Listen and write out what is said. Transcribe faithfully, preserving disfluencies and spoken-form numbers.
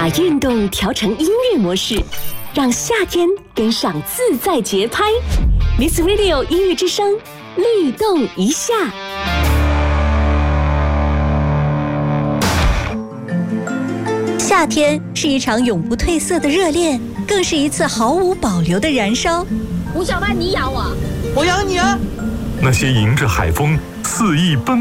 运动调成音乐模式，让夏天跟上自在节拍。Miss Radio 音乐之声，律动一下。 夏天是一场永不褪色的热恋，更是一次毫无保留的燃烧。 吴小曼，你养我， 我养你啊！ 那些迎着海风肆意奔